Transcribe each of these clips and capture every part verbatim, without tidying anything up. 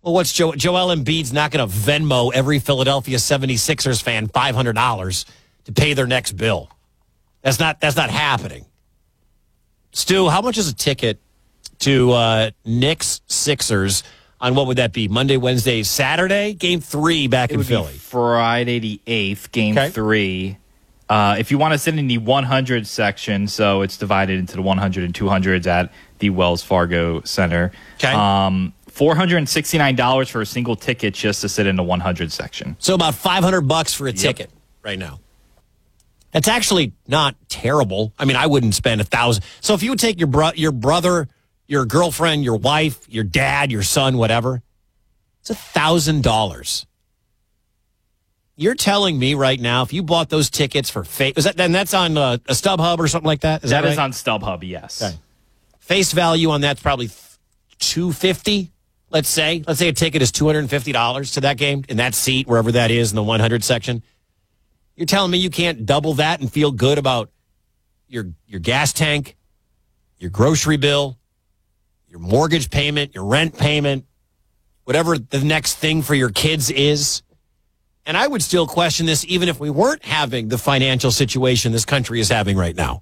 Well, what's Joe, Joel Embiid's not going to Venmo every Philadelphia seventy-sixers fan five hundred dollars to pay their next bill. That's not that's not happening. Stu, how much is a ticket to uh, Knicks Sixers on what would that be? Monday, Wednesday, Saturday? Game three back it in would Philly. Be Friday the eighth, game okay. three. Uh, if you want to sit in the one hundred section, so it's divided into the one hundred and two hundreds at the Wells Fargo Center. Okay. Um, four hundred sixty-nine dollars for a single ticket just to sit in the one hundred section. So about five hundred bucks for a yep. ticket right now. That's actually not terrible. I mean, I wouldn't spend a thousand. So if you would take your bro- your brother, your girlfriend, your wife, your dad, your son, whatever, it's a thousand dollars. You're telling me right now, if you bought those tickets for face, is that then that's on uh, a StubHub or something like that? Is that that is right? on StubHub, yes. Okay. Face value on that's probably two fifty. Let's say, let's say a ticket is two hundred and fifty dollars to that game in that seat, wherever that is in the one hundred section. You're telling me you can't double that and feel good about your your gas tank, your grocery bill, your mortgage payment, your rent payment, whatever the next thing for your kids is. And I would still question this even if we weren't having the financial situation this country is having right now.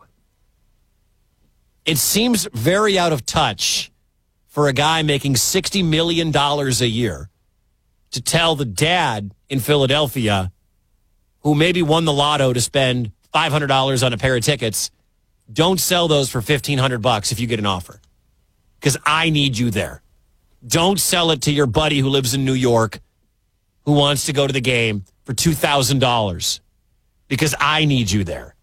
It seems very out of touch for a guy making sixty million dollars a year to tell the dad in Philadelphia who maybe won the lotto to spend five hundred dollars on a pair of tickets, don't sell those for fifteen hundred bucks if you get an offer. Because I need you there. Don't sell it to your buddy who lives in New York who wants to go to the game for two thousand dollars because I need you there.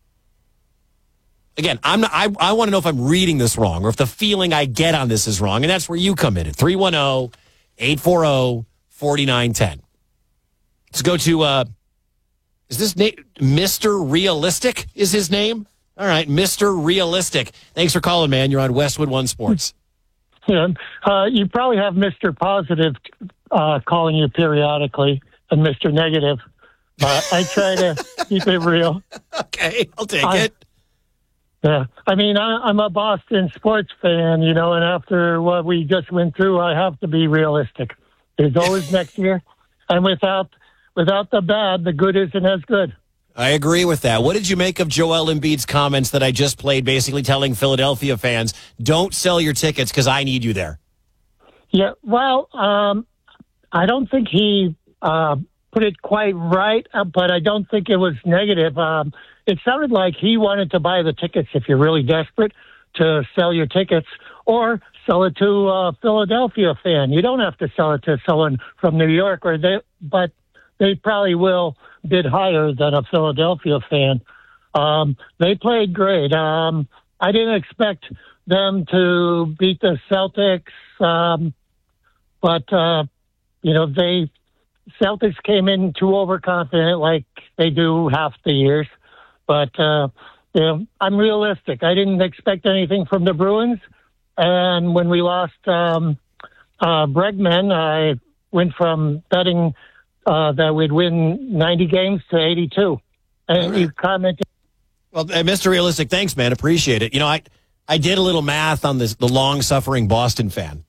Again, I'm not, I, I want to know if I'm reading this wrong or if the feeling I get on this is wrong, and that's where you come in at three one zero, eight four zero, four nine one zero. Let's go to, uh, is this name, Mister Realistic is his name? All right, Mister Realistic. Thanks for calling, man. You're on Westwood One Sports. Yeah, uh, you probably have Mister Positive uh, calling you periodically and Mister Negative. Uh, I try to keep it real. Okay, I'll take I, it. Yeah, I mean, I, I'm a Boston sports fan, you know, and after what we just went through, I have to be realistic. There's always next year, and without without the bad, the good isn't as good. I agree with that. What did you make of Joel Embiid's comments that I just played, basically telling Philadelphia fans, don't sell your tickets because I need you there? Yeah, well, um, I don't think he uh, put it quite right, uh, but I don't think it was negative. Um, it sounded like he wanted to buy the tickets if you're really desperate to sell your tickets, or sell it to a Philadelphia fan. You don't have to sell it to someone from New York, or they, but they probably will bid higher than a Philadelphia fan. Um, they played great. Um, I didn't expect them to beat the Celtics, um, but uh, you know, they Celtics came in too overconfident, like they do half the years. But uh, you know, I'm realistic. I didn't expect anything from the Bruins, and when we lost um, uh, Bregman, I went from betting Uh, that we'd win ninety games to eighty-two. And right. You commented. Well, Mister Realistic, thanks, man. Appreciate it. You know, I, I did a little math on this, the long-suffering Boston fan.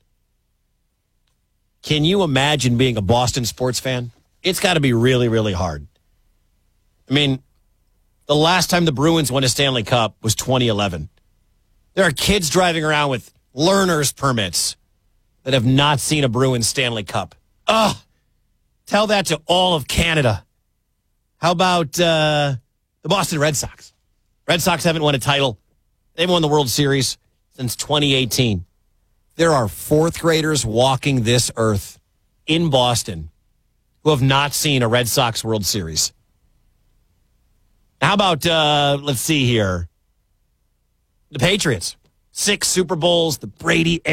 Can you imagine being a Boston sports fan? It's got to be really, really hard. I mean, the last time the Bruins won a Stanley Cup was twenty eleven. There are kids driving around with learner's permits that have not seen a Bruins Stanley Cup. Ugh. Tell that to all of Canada. How about uh, the Boston Red Sox? Red Sox haven't won a title. They've won the World Series since twenty eighteen. There are fourth graders walking this earth in Boston who have not seen a Red Sox World Series. How about, uh, let's see here, the Patriots. Six Super Bowls, the Brady